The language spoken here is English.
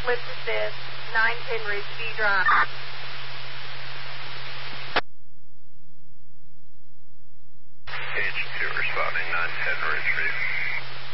Lift assist, 910 Ridge View Drive. H2 responding, 910 Ridge View.